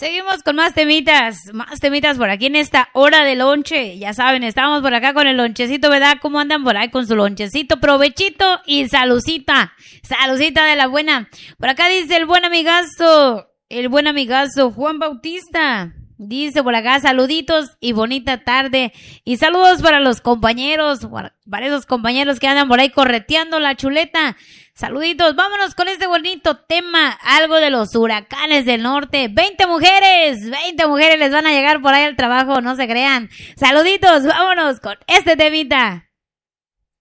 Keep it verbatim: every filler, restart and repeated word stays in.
Seguimos con más temitas, más temitas por aquí en esta hora de lonche. Ya saben, estamos por acá con el lonchecito, ¿verdad? ¿Cómo andan por ahí con su lonchecito? Provechito y salucita, salucita de la buena. Por acá dice el buen amigazo, el buen amigazo Juan Bautista. Dice por acá, saluditos y bonita tarde. Y saludos para los compañeros, para esos compañeros que andan por ahí correteando la chuleta. Saluditos, vámonos con este bonito tema, algo de los huracanes del norte. veinte mujeres, veinte mujeres les van a llegar por ahí al trabajo, no se crean. Saluditos, vámonos con este temita.